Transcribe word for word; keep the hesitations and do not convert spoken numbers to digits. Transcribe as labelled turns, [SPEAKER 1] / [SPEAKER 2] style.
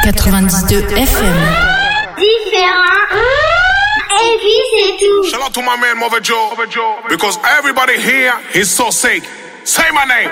[SPEAKER 1] quatre-vingt-dix-deux F M.
[SPEAKER 2] Différent. Et puis c'est tout.
[SPEAKER 3] Shout out to my man Mother Joe, because everybody here is so sick. Say my name.